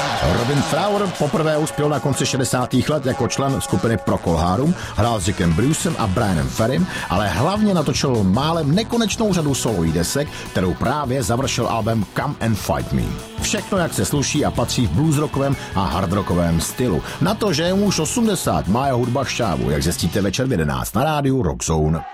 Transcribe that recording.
Robin Trower poprvé uspěl na konci 60. let jako člen skupiny Procol Harum, hrál s Jackem Brucem a Brianem Ferrym, ale hlavně natočil málem nekonečnou řadu solových desek, kterou právě završil album Come and Fight Me. Všechno, jak se sluší a patří v bluesrockovém a hardrockovém stylu. Na to, že je mu už 80, má jeho hudba šťávu, jak zjistíte večer v 11 na rádiu Rock Zone.